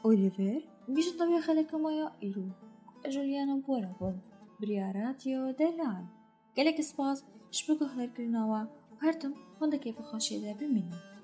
ئۆلیڤێر بیژە دەبێخەلەکەمەیە ئیرو ئەژولیانە بۆرە بۆ بریاراتیەوە دەرلاان گەلێک سپاس شبکە هەلەرکردنەوە هەرتم هەندێکی بەخۆشیێدا بمینم